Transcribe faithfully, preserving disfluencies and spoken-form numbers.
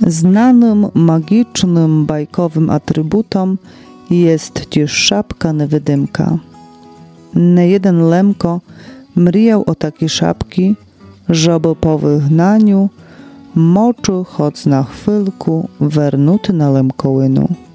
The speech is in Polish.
Znanym magicznym bajkowym atrybutom jest też szapka nevydymka. Nie jeden lemko mrijał o takie szapki, żeby po wygnaniu moczy choć na chwilku wernuty na lemkołynu.